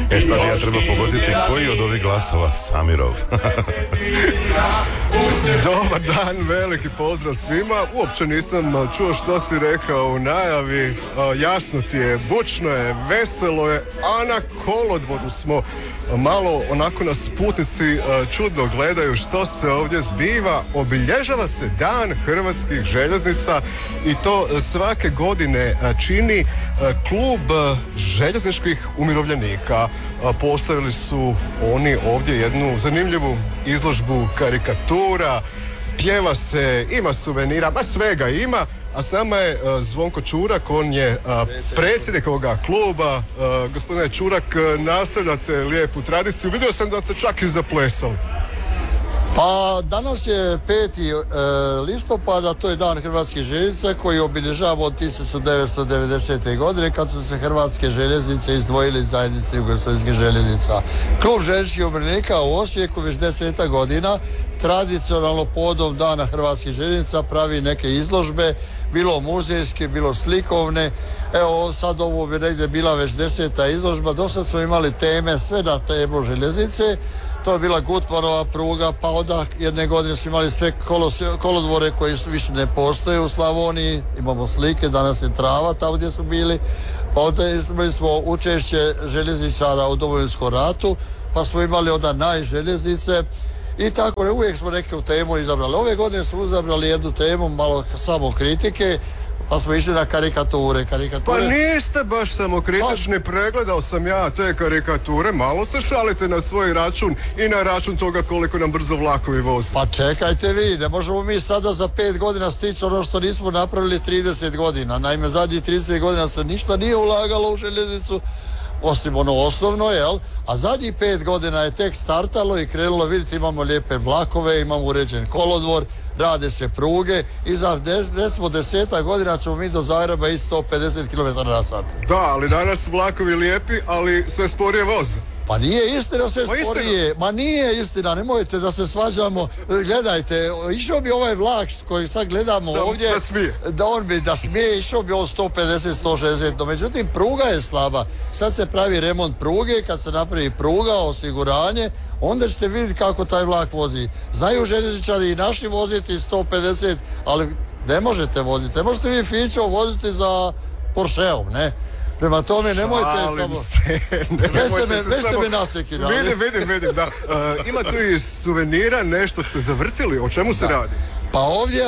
Sad ja treba pogoditi koji od ovih glasova Samirov. Dobar dan, veliki pozdrav svima. Uopće nisam čuo što si rekao u najavi. Jasno ti je, bučno je, veselo je, a na kolodvoru smo malo onako nas putnici čudno gledaju što se ovdje zbiva. Obilježava se Dan hrvatskih željeznica i to svake godine čini klub željezničkih umirovljenika. Postavili su oni ovdje jednu zanimljivu izložbu karikatura, pjeva se, ima suvenira, ma svega ima. A s nama je Zvonko Čurak, on je predsjednik ovoga kluba. Gospodine Čurak, nastavljate lijepu tradiciju. Vidio sam da ste čak i zaplesali. Pa danas je 5. listopada, to je Dan hrvatskih željeznica koji obilježava od 1990. godine kad su se hrvatske željeznice izdvojili iz zajednice jugoslovenskih željeznica. Klub željezničkih umirovljenika u Osijeku već 10 godina tradicionalno povodom Dana hrvatskih željeznica pravi neke izložbe, bilo muzejske, bilo slikovne. Evo sad ovo bi negdje bila već 10. izložba. Do sad smo imali teme, sve na temu željeznice. To je bila Gutmanova pruga, pa onda jedne godine smo imali sve kolodvore koji više ne postoje u Slavoniji. Imamo slike, danas je trava tamo gdje su bili. Pa onda imali smo učešće željezničara u Domovinskom ratu, pa smo imali onda najželjeznice. I tako uvijek smo neku temu izabrali. Ove godine smo izabrali jednu temu, malo samo kritike, pa smo išli na karikature. Pa niste baš samokritični, pregledao sam ja te karikature, malo se šalite na svoj račun i na račun toga koliko nam brzo vlakovi voze. Pa čekajte vi, ne možemo mi sada za 5 godina stići ono što nismo napravili 30 godina. Naime, zadnjih 30 godina se ništa nije ulagalo u željeznicu, osim ono osnovno, jel? A zadnjih 5 godina je tek startalo i krenulo, vidite, imamo lijepe vlakove, imamo uređen kolodvor, rade se pruge i za recimo 10 godina ćemo mi do Zagreba ići 150 km/h. Da, ali danas vlakovi lijepi, ali sve sporije voze. Pa nije istina sve sporije, ma nije istina, nemojte da se svađamo. Gledajte, išao bi ovaj vlak koji sad gledamo ovdje, da smije, išao bi on 150-160, no međutim pruga je slaba. Sad se pravi remont pruge, kad se napravi pruga, osiguranje, onda ćete vidjeti kako taj vlak vozi. Znaju željezničari i naši voziti 150, ali ne možete voziti, ne možete vi Fićom voziti za Porscheom, ne? Prema tome, nemojte samo... Već ste me nasekirali. Vidim, da. Ima tu i suvenira, nešto ste zavrtili, o čemu se radi? Pa ovdje,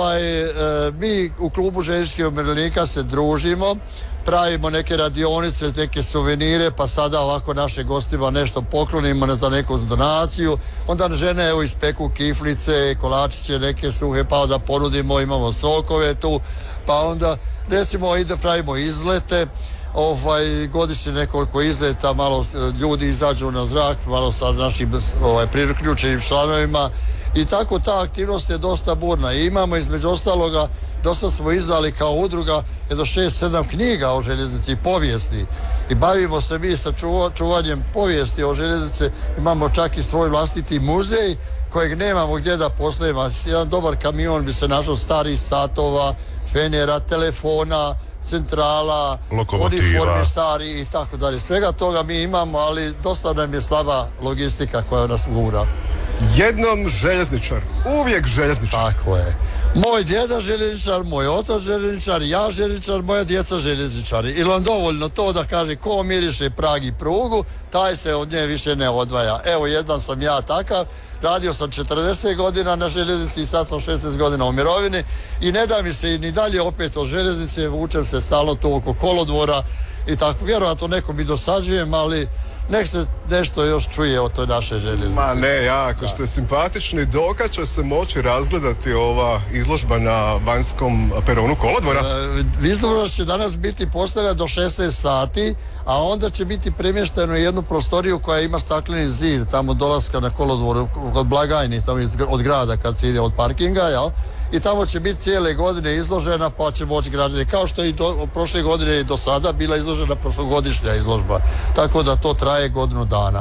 mi u klubu željezničkih umirovljenika se družimo, pravimo neke radionice, neke suvenire, pa sada ovako naše gostima nešto poklonimo za neku donaciju. Onda žene evo ispeku kiflice, kolačiće, neke suhe, pa onda ponudimo, imamo sokove tu, pa onda recimo pravimo izlete, godišnje nekoliko izleta, malo ljudi izađu na zrak, malo sa našim priključenim članovima i tako ta aktivnost je dosta burna. I imamo između ostaloga, dosta smo izdali kao udruga jedno 6-7 knjiga o željeznici i povijesti i bavimo se mi sa čuvanjem povijesti o željeznici. Imamo čak i svoj vlastiti muzej kojeg nemamo gdje da postavimo. Jedan dobar kamion bi se našao starih satova, fenjera, telefona, centrala, uniformi stari i tako dalje. Svega toga mi imamo, ali dosta nam je slaba logistika koja nas gura. Jednom željezničar, uvijek željezničar. Tako je. Moj djeda željezničar, moj otac željezničar, ja željezničar, moja djeca željezničari. Ili vam dovoljno to da kaže ko miriše prag i prugu, taj se od nje više ne odvaja. Evo, jedan sam ja takav, radio sam 40 godina na željeznici i sad sam 16 godina u mirovini i ne da mi se ni dalje opet od željeznice, vučem se stalno tu oko kolodvora i tako. Vjerojatno nekom i dosađujem, ali nek se nešto još čuje o toj našoj željeznici. Ma ne, jako ste simpatični. Dokad će se moći razgledati ova izložba na vanjskom peronu kolodvora? Izložba će danas biti postavljena do 16 sati, a onda će biti premješteno u jednu prostoriju koja ima stakleni zid tamo dolaska na kolodvoru kod blagajni, tamo od grada kad se ide od parkinga, jel? I tamo će biti cijele godine izložena, pa će moći građani, kao što je i prošle godine i do sada bila izložena prošlogodišnja izložba, tako da to traje godinu dana.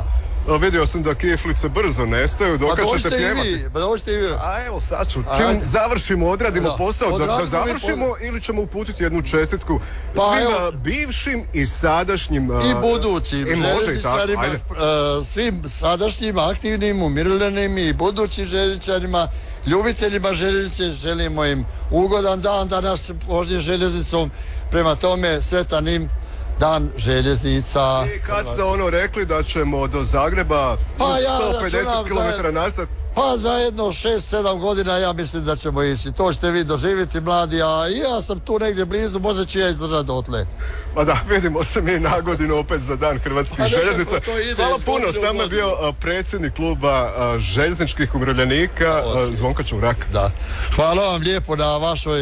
Vidio sam da kiflice brzo nestaju, Pa dokad ćete dođite i pjevati. vi, pa dođite i vi. A evo sad ću, Ajde. čim završimo, odradimo Da, posao, da odradimo završimo ili ćemo uputiti jednu čestitku Pa svim evo. bivšim i sadašnjim I budućim može i tako, željezničarima, ajde. svim sadašnjim, aktivnim, umirovljenim i budućim željezničarima, ljubiteljima željeznice, želimo im ugodan dan danas vožnje željeznicom, prema tome sretan im dan željeznica. I kad ste rekli da ćemo do Zagreba Pa ja 150 računam km na sat, Pa zajedno 6-7 godina ja mislim da ćemo ići. To ćete vi doživjeti mladi, a i ja sam tu negdje blizu, možda ću ja izdržati dotle. pa da, vidimo se mi na godinu opet za dan hrvatskih Pa nekako željeznica. to ide Hvala iz puno, godine s u nama je godinu. bio predsjednik kluba željezničkih umirovljenika Zvonko Čurak. Da. Hvala vam lijepo na vašoj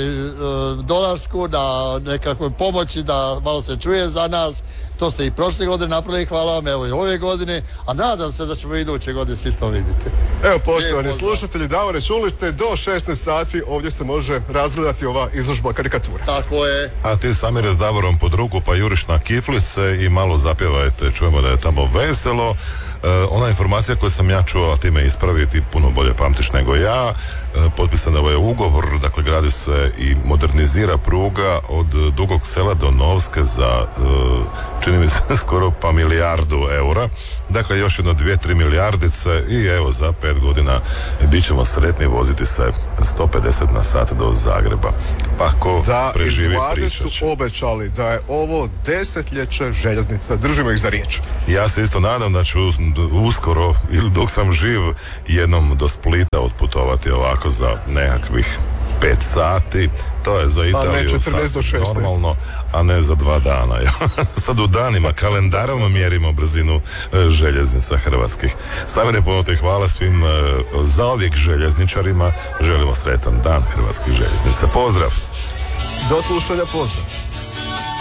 dolasku, na nekakvoj pomoći da malo se čuje za nas. To ste i prošle godine napravili, hvala vam, evo i ove godine, a nadam se da ćemo iduće godine svi to vidjeti. Evo, poštovani Lijepo, slušatelji, Davore, čuli ste, do 16 sati ovdje se može razgledati ova izložba karikatura. Tako je. A ti Samire s Davorom pod ruku pa juriš na kiflice i malo zapjevajte, čujemo da je tamo veselo. Ona informacija koju sam ja čuo, a ti me ispravi, ti puno bolje pamtiš nego ja, potpisan je ugovor, dakle gradi se i modernizira pruga od Dugog Sela do Novske za čini mi se skoro pa milijardu eura, dakle još jedno 2-3 milijardice i evo za 5 godina bit ćemo sretni voziti se 150 na sat do Zagreba, pa ko Da, iz preživi vlade pričat su će. obećali da je ovo desetljeće željeznica, držimo ih za riječ. Ja se isto nadam da ću uskoro ili dok sam živ jednom do Splita otputovati ovako za nekakvih 5 sati. To je za Italiju 14 do sasvim 16. normalno, a ne za 2 dana. Sad u danima, kalendarom mjerimo brzinu željeznica hrvatskih. Samire, puno ti hvala svim zauvijek željezničarima. Želimo sretan dan hrvatskih željeznica. Pozdrav! Do slušanja, pozdrav!